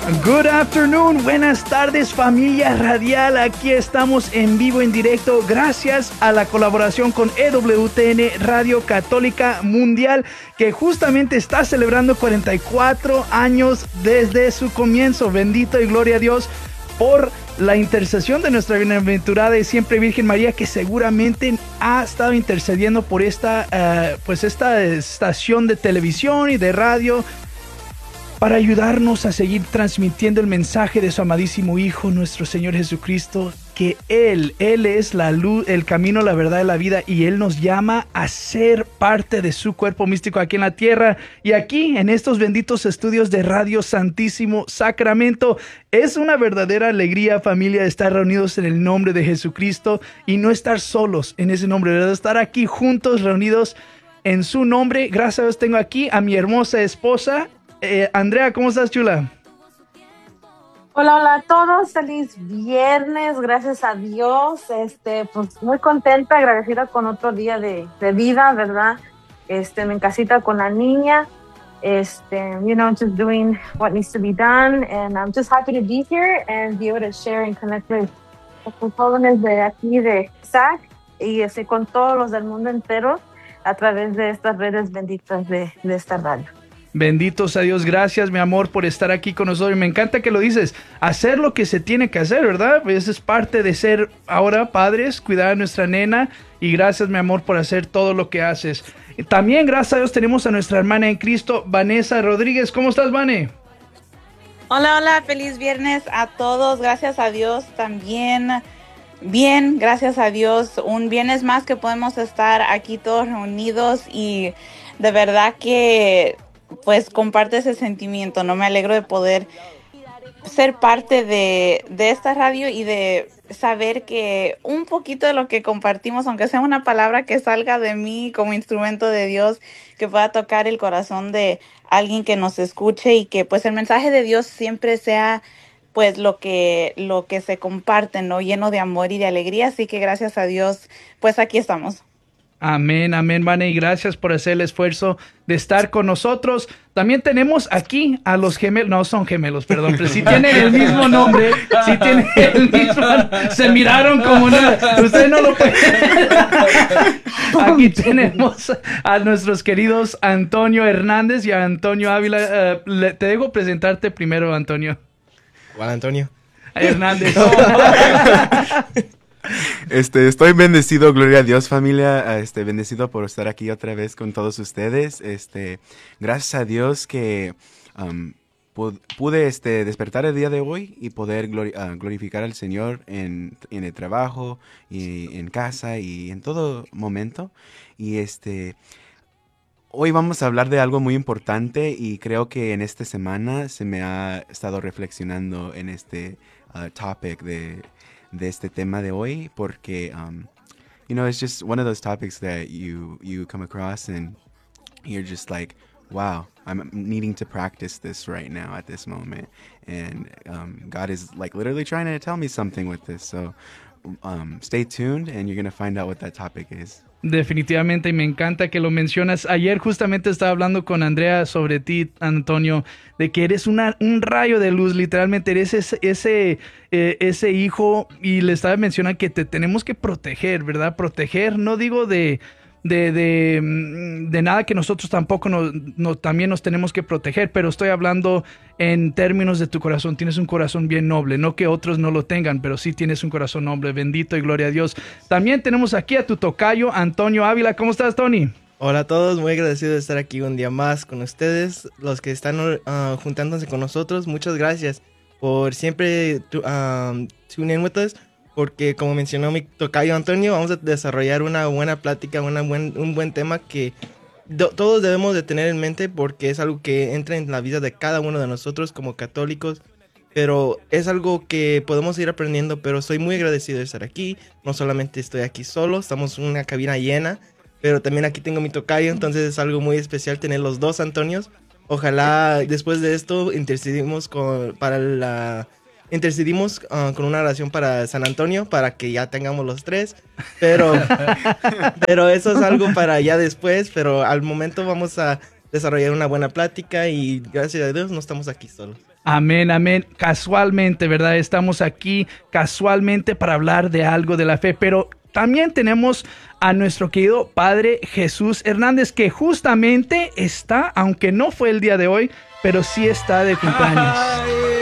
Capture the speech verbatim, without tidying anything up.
Good afternoon, buenas tardes familia radial, aquí estamos en vivo, en directo, gracias a la colaboración con E W T N Radio Católica Mundial, que justamente está celebrando cuarenta y cuatro años desde su comienzo. Bendito y gloria a Dios por la intercesión de nuestra bienaventurada y siempre Virgen María, que seguramente ha estado intercediendo por esta, uh, pues esta estación de televisión y de radio, para ayudarnos a seguir transmitiendo el mensaje de su amadísimo Hijo, nuestro Señor Jesucristo, que Él, Él es la luz, el camino, la verdad y la vida, y Él nos llama a ser parte de su cuerpo místico aquí en la tierra. Y aquí, en estos benditos estudios de Radio Santísimo Sacramento, es una verdadera alegría, familia, estar reunidos en el nombre de Jesucristo y no estar solos en ese nombre, ¿verdad? Estar aquí juntos, reunidos en su nombre. Gracias a Dios tengo aquí a mi hermosa esposa, Eh, Andrea. ¿Cómo estás, chula? Hola, hola a todos, feliz viernes, gracias a Dios, este, pues muy contenta, agradecida con otro día de, de vida, ¿verdad? Este, en casita con la niña, este, you know, just doing what needs to be done, and I'm just happy to be here and be able to share and connect with los jóvenes de aquí de S A C y este, con todos los del mundo entero a través de estas redes benditas de, de esta radio. Benditos a Dios, gracias mi amor por estar aquí con nosotros. Y me encanta que lo dices, hacer lo que se tiene que hacer, ¿verdad? Pues es parte de ser ahora padres, cuidar a nuestra nena, y gracias mi amor por hacer todo lo que haces. Y también gracias a Dios tenemos a nuestra hermana en Cristo, Vanessa Rodríguez. ¿Cómo estás, Vane? Hola, hola, feliz viernes a todos, gracias a Dios también. Bien, gracias a Dios, un viernes más que podemos estar aquí todos reunidos, y de verdad que pues comparte ese sentimiento, ¿no? Me alegro de poder ser parte de, de esta radio y de saber que un poquito de lo que compartimos, aunque sea una palabra que salga de mí como instrumento de Dios, que pueda tocar el corazón de alguien que nos escuche, y que pues el mensaje de Dios siempre sea pues lo que, lo que se comparte, ¿no? Lleno de amor y de alegría. Así que gracias a Dios, pues aquí estamos. Amén, amén, Vane, y gracias por hacer el esfuerzo de estar con nosotros. También tenemos aquí a los gemelos, no son gemelos, perdón, pero sí tienen el mismo nombre, sí tienen el mismo, se miraron como nada, ustedes no lo pueden. Aquí tenemos a nuestros queridos Antonio Hernández y a Antonio Ávila. Uh, le, te dejo presentarte primero, Antonio. Juan Antonio Hernández. Este, estoy bendecido, gloria a Dios, familia, este, bendecido por estar aquí otra vez con todos ustedes. Este, gracias a Dios que um, pude este, despertar el día de hoy y poder glori uh, glorificar al Señor en, en el trabajo y en casa y en todo momento. Y este, hoy vamos a hablar de algo muy importante, y creo que en esta semana se me ha estado reflexionando en este uh, topic de de este tema de hoy, porque um, you know, it's just one of those topics that you you come across and you're just like, wow, I'm needing to practice this right now at this moment, and um, God is like literally trying to tell me something with this, so um, stay tuned and you're gonna find out what that topic is. Definitivamente, y me encanta que lo mencionas. Ayer justamente estaba hablando con Andrea sobre ti, Antonio, de que eres una, un rayo de luz, literalmente eres ese, ese, eh, ese hijo, y le estaba mencionando que te tenemos que proteger, ¿verdad? Proteger, no digo de... De, de, de nada que nosotros tampoco nos, no, también nos tenemos que proteger, pero estoy hablando en términos de tu corazón. Tienes un corazón bien noble, no que otros no lo tengan, pero sí tienes un corazón noble, bendito y gloria a Dios. También tenemos aquí a tu tocayo, Antonio Ávila. ¿Cómo estás, Tony? Hola a todos, muy agradecido de estar aquí un día más con ustedes, los que están uh, juntándose con nosotros. Muchas gracias por siempre um, tune in with us. Porque como mencionó mi tocayo Antonio, vamos a desarrollar una buena plática, una buen, un buen tema que do, todos debemos de tener en mente, porque es algo que entra en la vida de cada uno de nosotros como católicos, pero es algo que podemos ir aprendiendo. Pero soy muy agradecido de estar aquí. No solamente estoy aquí solo, estamos en una cabina llena, pero también aquí tengo mi tocayo, entonces es algo muy especial tener los dos Antonios. Ojalá después de esto intercedimos con, para la... Intercedimos uh, con una oración para San Antonio, para que ya tengamos los tres, pero, pero eso es algo para ya después. Pero al momento vamos a desarrollar una buena plática, y gracias a Dios no estamos aquí solos. Amén, amén. Casualmente, ¿verdad? Estamos aquí casualmente para hablar de algo de la fe, pero también tenemos a nuestro querido Padre Jesús Hernández, que justamente está, aunque no fue el día de hoy, pero sí está de cumpleaños. Ay,